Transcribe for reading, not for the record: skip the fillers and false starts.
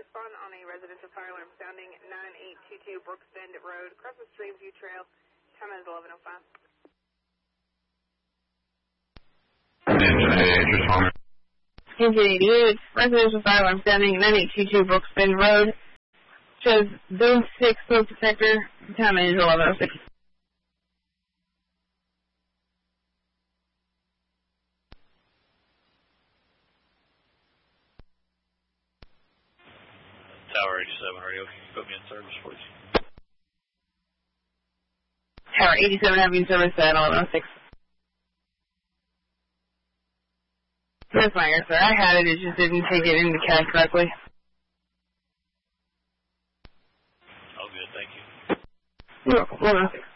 respond on a residential fire alarm sounding 9822 Brooks Bend Road, across the Streamview Trail. Time is 11:05. Engine 88, residential fire alarm sounding 9822 Brooks Bend Road. Shows Boom 6 smoke detector. Time is 11:06. Tower 87 radio, can you put me in service, please? Tower 87 having service at 11:06. That's my answer. I had it, it just didn't take it into cash correctly. All good, thank you. You're welcome. 11:06.